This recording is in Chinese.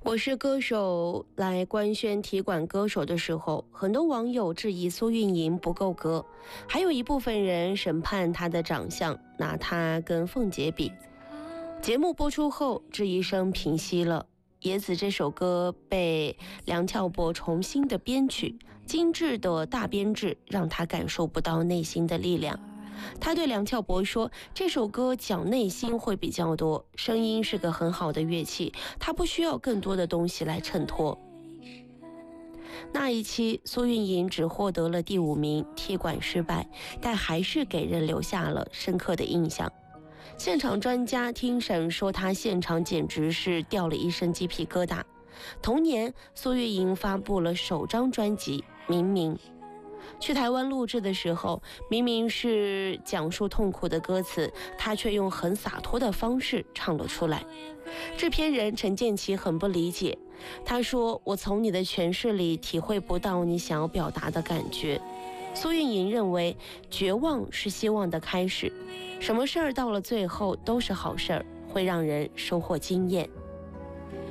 我是歌手来官宣踢馆歌手的时候，很多网友质疑苏运莹不够格，还有一部分人审判她的长相，拿她跟凤姐比。节目播出后，质疑声平息了。野子这首歌被梁翘柏重新的编曲，精致的大编制让他感受不到内心的力量。他对梁翘柏说，这首歌讲内心会比较多，声音是个很好的乐器，他不需要更多的东西来衬托。那一期苏运莹只获得了第5名，踢馆失败，但还是给人留下了深刻的印象。现场专家听审说，他现场简直是掉了一身鸡皮疙瘩。同年，苏运莹发布了首张专辑《明明》。去台湾录制的时候，明明是讲述痛苦的歌词，他却用很洒脱的方式唱了出来。制片人陈建骐很不理解，他说：“我从你的诠释里体会不到你想要表达的感觉。”苏运莹认为，绝望是希望的开始，什么事儿到了最后都是好事儿，会让人收获经验。